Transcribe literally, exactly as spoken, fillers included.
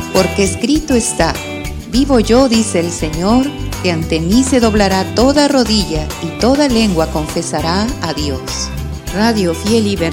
Porque escrito está: vivo yo, dice el Señor, que ante mí se doblará toda rodilla y toda lengua confesará a Dios. Radio Fiel y Verdad.